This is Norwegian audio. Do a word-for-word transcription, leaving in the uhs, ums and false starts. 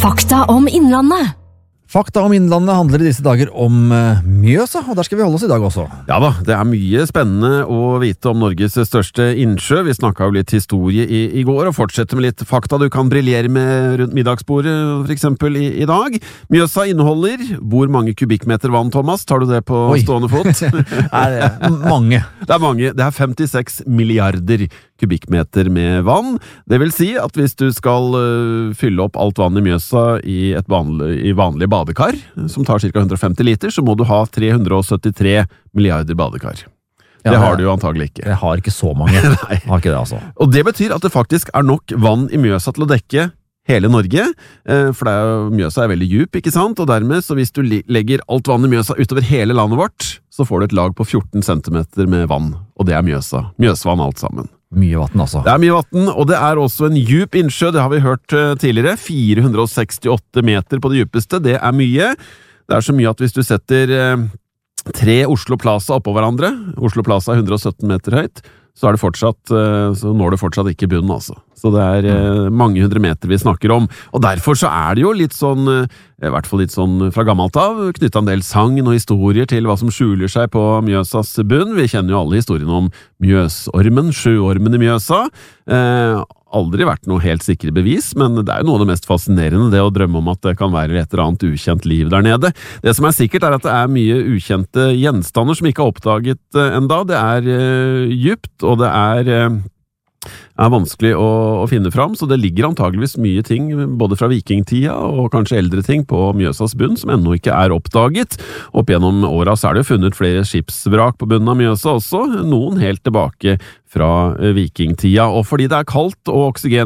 Fakta om Innlandet. Fakta om Innlandet handler i disse dager om uh, Mjøsa, og der skal vi holde oss i dag også. Ja da, det er mye spennende å vite om Norges største innsjø. Vi snakket jo litt historie i, i går, og fortsetter med litt fakta du kan briljere med rundt middagsbordet, for eksempel i, i dag. Mjøsa inneholder hvor mange kubikkmeter vann, Thomas? Tar du det på Oi. Stående fot? er det mange? Det er mange. Det er femtiseks milliarder kubikkmeter med vann. Det vil si at hvis du skal uh, fylle opp alt vann i Mjøsa i et vanlig, i vanlig badekar, som tar ca. hundre og femti liter, så må du ha tre hundre og syttitre milliarder badekar. Ja, det har du jo antagelig ikke. Jeg har ikke så mange. Nei. Har ikke det, altså. Og det betyr at det faktisk er nok vann i Mjøsa til å dekke hele Norge, for det er jo, Mjøsa er veldig djup, ikke sant? Og dermed, så hvis du legger alt vann i Mjøsa utover hele landet vårt, så får du et lag på fjorten centimeter med vann, og det er Mjøsa. Mjøsvann alt sammen. Mye vatten, altså. Det er mye vatten, og det er også en djup innsjø, det har vi hørt tidligere. fire hundre og sekstiåtte meter på det djupeste, det er mye. Det er så mye at hvis du setter eh, tre Oslo Plaza oppå hverandre, Oslo Plaza er hundre og sytten meter høyt, så, er det fortsatt, eh, så når det fortsatt ikke bunnen, altså. Så det er eh, mange hundre meter vi snakker om. Og derfor så er det jo litt sånn, eh, i hvert fall litt sånn fra gammelt av, knyttet en del sagn og historier til hva som skjuler seg på Mjøsas bunn. Vi kjenner jo alle historiene om Mjøsormen, sjøormen i Mjøsa. Eh, aldri vært noe helt sikre bevis, men det er jo noe av det mest fascinerende, det å drømme om at det kan være et eller annet ukjent liv der nede. Det som er sikkert er at det er mye ukjente gjenstander som ikke er oppdaget eh, enda. Det er eh, djupt, og det er... Eh, er vanskelig å, å finne fram, så det ligger antageligvis mye ting, både fra vikingtida og kanskje eldre ting på Mjøsas bunn, som ennå ikke er oppdaget. Opp gjennom åra så er det jo funnet flere skipsvrak på bunnen av Mjøsa også, noen helt tilbake fra vikingtida. Og fordi det er kaldt og oksygen